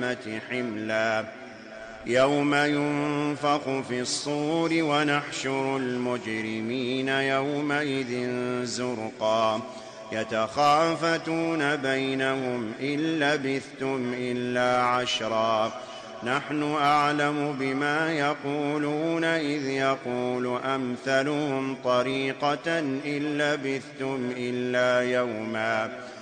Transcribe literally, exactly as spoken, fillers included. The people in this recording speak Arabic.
حملا يوم ينفخ في الصور ونحشر المجرمين يومئذ زرقا يتخافتون بينهم إن لبثتم إلا عشرا نحن أعلم بما يقولون إذ يقول أمثلهم طريقة إن لبثتم إلا يوما